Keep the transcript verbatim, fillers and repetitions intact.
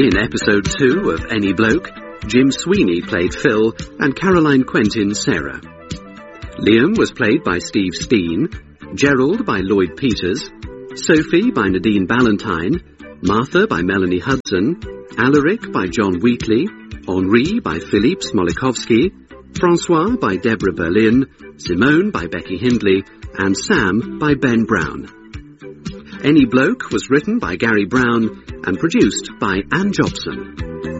In episode two of Any Bloke, Jim Sweeney played Phil and Caroline Quentin Sarah. Liam was played by Steve Steen, Gerald by Lloyd Peters, Sophie by Nadine Ballantyne, Martha by Melanie Hudson, Alaric by John Wheatley, Henri by Philippe Smolikowski, Francois by Deborah Berlin, Simone by Becky Hindley, and Sam by Ben Brown. Any Bloke was written by Gary Brown and produced by Anne Jobson.